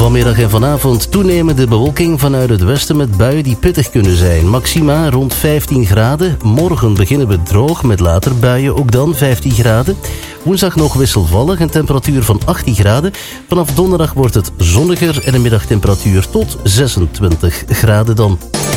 Vanmiddag en vanavond toenemende bewolking vanuit het westen met buien die pittig kunnen zijn. Maxima rond 15 graden. Morgen beginnen we droog met later buien, ook dan 15 graden. Woensdag nog wisselvallig, een temperatuur van 18 graden. Vanaf donderdag wordt het zonniger en een middagtemperatuur tot 26 graden dan.